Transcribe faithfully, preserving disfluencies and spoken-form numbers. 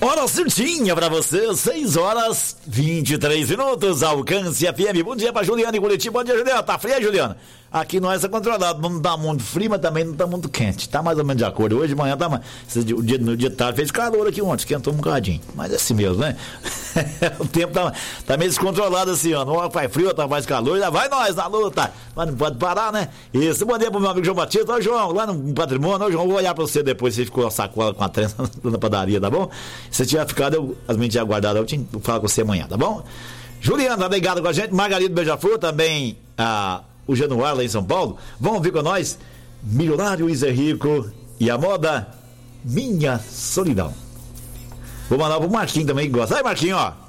Hora certinha pra você, seis horas vinte e três minutos, Alcance F M. Bom dia pra Juliana e Curitiba. Bom dia, Juliana. Tá fria, Juliana? Aqui nós é controlado, não tá muito frio, mas também não tá muito quente. Tá mais ou menos de acordo. Hoje de manhã tá mais. O dia, no dia de tarde fez calor aqui ontem, esquentou um bocadinho. Mas é assim mesmo, né? O tempo tá, tá meio descontrolado assim, ó. Uma faz frio, outra faz calor, já vai nós na luta. Mas não pode parar, né? Isso, bom dia pro meu amigo João Batista. Ô, João, lá no patrimônio, ô, João, vou olhar pra você depois, você ficou a sacola com a trença na padaria, tá bom? Se tiver ficado, eu, as mentiras guardadas, eu te falo com você amanhã, tá bom? Juliana, tá ligado com a gente? Margarida Beija-Flor, também a. O Januário lá em São Paulo. Vamos vir com nós, Milionário Isa Rico e a moda Minha Solidão. Vou mandar pro Marquinhos também que gosta. Aí, Marquinhos, ó.